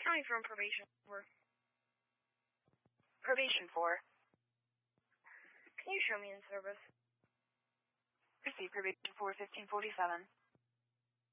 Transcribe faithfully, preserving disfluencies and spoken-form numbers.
County from probation four. Probation four. Can you show me in service? Proceed, probation four, fifteen forty-seven.